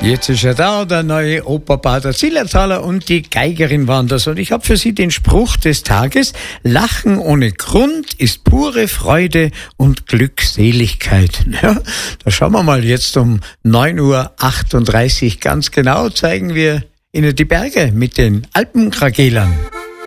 Jetzt ist er da, der neue Operbauer, der Zillertaler und die Geigerin waren das. Und ich habe für Sie den Spruch des Tages: Lachen ohne Grund ist pure Freude und Glückseligkeit. Ja, da schauen wir mal jetzt um 9:38 Uhr ganz genau, zeigen wir Ihnen die Berge mit den Alpenkrakelern.